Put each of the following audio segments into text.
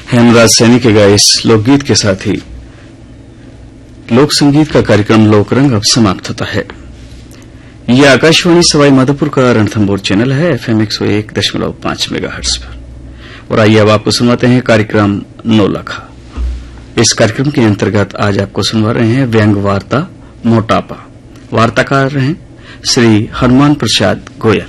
हेमराज सैनी के गाए इस लोकगीत के साथ ही लोक संगीत का कार्यक्रम लोकरंग अब समाप्त होता है। यह आकाशवाणी सवाई माधोपुर का रणथंभौर चैनल है FM 101.5 मेगाहर्ट्ज पर। और आइए अब आपको सुनवाते हैं कार्यक्रम नौलखा। इस कार्यक्रम के अंतर्गत आज आपको सुनवा रहे हैं व्यंग वार्ता मोटापा। वार्ताकार हैं श्री हनुमान प्रसाद गोयल।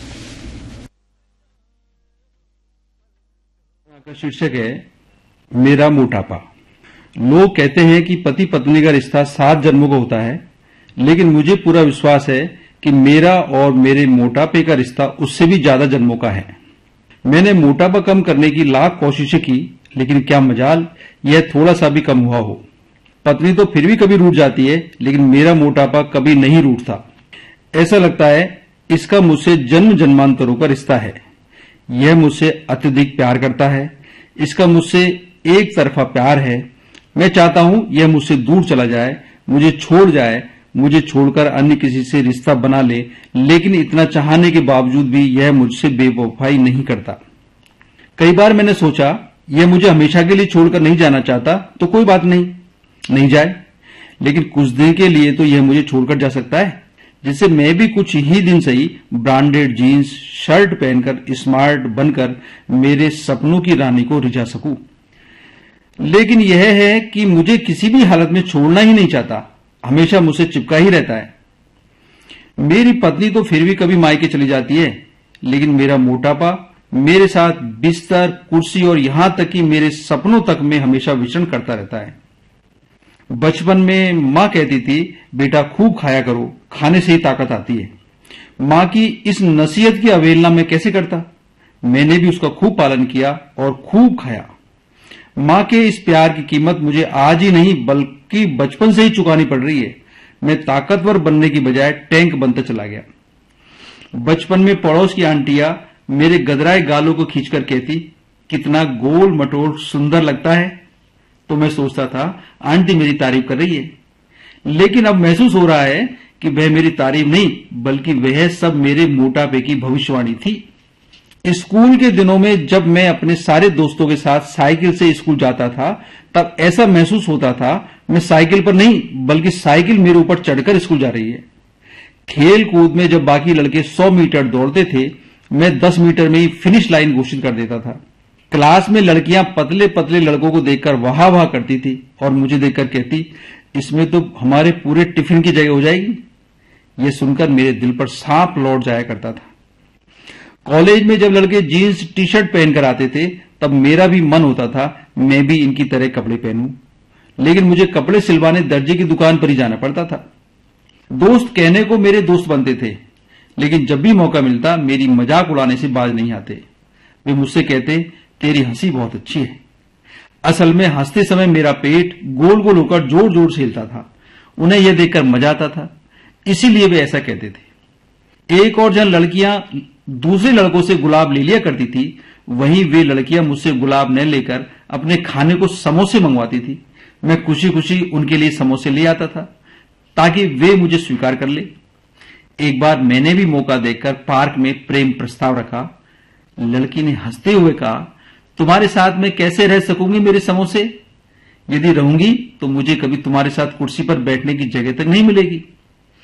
का शीर्षक है मेरा मोटापा। लोग कहते हैं कि पति पत्नी का रिश्ता 7 जन्मों का होता है, लेकिन मुझे पूरा विश्वास है कि मेरा और मेरे मोटापे का रिश्ता उससे भी ज्यादा जन्मों का है। मैंने मोटापा कम करने की लाख कोशिशें की, लेकिन क्या मजाल यह थोड़ा सा भी कम हुआ हो। पत्नी तो फिर भी कभी रूठ जाती है, लेकिन मेरा मोटापा कभी नहीं रूठता। ऐसा लगता है इसका मुझसे जन्म जन्मांतरों का रिश्ता है। यह मुझसे अत्यधिक प्यार करता है। इसका मुझसे एक तरफा प्यार है। मैं चाहता हूं यह मुझसे दूर चला जाए, मुझे छोड़ जाए, मुझे छोड़कर अन्य किसी से रिश्ता बना ले, लेकिन इतना चाहने के बावजूद भी यह मुझसे बेवफाई नहीं करता। कई बार मैंने सोचा यह मुझे हमेशा के लिए छोड़कर नहीं जाना चाहता, तो कोई बात नहीं जाए, लेकिन कुछ दिन के लिए तो यह मुझे छोड़कर जा सकता है, जिससे मैं भी कुछ ही दिन सही ब्रांडेड जीन्स शर्ट पहनकर स्मार्ट बनकर मेरे सपनों की रानी को रिझा सकूं। लेकिन यह है कि मुझे किसी भी हालत में छोड़ना ही नहीं चाहता, हमेशा मुझसे चिपका ही रहता है। मेरी पत्नी तो फिर भी कभी मायके चली जाती है, लेकिन मेरा मोटापा मेरे साथ बिस्तर, कुर्सी और यहां तक कि मेरे सपनों तक में हमेशा विचरण करता रहता है। बचपन में मां कहती थी, बेटा खूब खाया करो, खाने से ही ताकत आती है। मां की इस नसीहत की अवहेलना मैं कैसे करता। मैंने भी उसका खूब पालन किया और खूब खाया। मां के इस प्यार की कीमत मुझे आज ही नहीं बल्कि बचपन से ही चुकानी पड़ रही है। मैं ताकतवर बनने की बजाय टैंक बनता चला गया। बचपन में पड़ोस की आंटियां मेरे गदराए गालों को खींचकर कहती, कितना गोल मटोल सुंदर लगता है। तो मैं सोचता था आंटी मेरी तारीफ कर रही है, लेकिन अब महसूस हो रहा है कि वह मेरी तारीफ नहीं बल्कि वह सब मेरे मोटापे की भविष्यवाणी थी। स्कूल के दिनों में जब मैं अपने सारे दोस्तों के साथ साइकिल से स्कूल जाता था, तब ऐसा महसूस होता था मैं साइकिल पर नहीं बल्कि साइकिल मेरे ऊपर चढ़कर स्कूल जा रही है। खेल कूद में जब बाकी लड़के 100 मीटर दौड़ते थे, मैं 10 मीटर में ही फिनिश लाइन घोषित कर देता था। क्लास में लड़कियां पतले पतले लड़कों को देखकर वाह वाह करती थी और मुझे देखकर कहती, इसमें तो हमारे पूरे टिफिन की जगह हो जाएगी। यह सुनकर मेरे दिल पर सांप लौट जाया करता था। कॉलेज में जब लड़के जीन्स टी शर्ट पहनकर आते थे, तब मेरा भी मन होता था मैं भी इनकी तरह कपड़े पहनूं, लेकिन मुझे कपड़े सिलवाने दर्जी की दुकान पर ही जाना पड़ता था। दोस्त कहने को मेरे दोस्त बनते थे, लेकिन जब भी मौका मिलता मेरी मजाक उड़ाने से बाज नहीं आते। वे मुझसे कहते, तेरी हंसी बहुत अच्छी है। असल में हंसते समय मेरा पेट गोल गोल होकर जोर जोर से हिलता था। उन्हें यह देखकर मजा आता था, इसीलिए वे ऐसा कहते थे। एक और जन लड़कियां दूसरे लड़कों से गुलाब ले लिया करती थी, वहीं वे लड़कियां मुझसे गुलाब न लेकर अपने खाने को समोसे मंगवाती थी। मैं खुशी खुशी उनके लिए समोसे ले आता था ताकि वे मुझे स्वीकार कर ले। एक बार मैंने भी मौका देखकर पार्क में प्रेम प्रस्ताव रखा। लड़की ने हंसते हुए कहा, तुम्हारे साथ मैं कैसे रह सकूंगी मेरे समोसे? यदि रहूंगी तो मुझे कभी तुम्हारे साथ कुर्सी पर बैठने की जगह तक नहीं मिलेगी।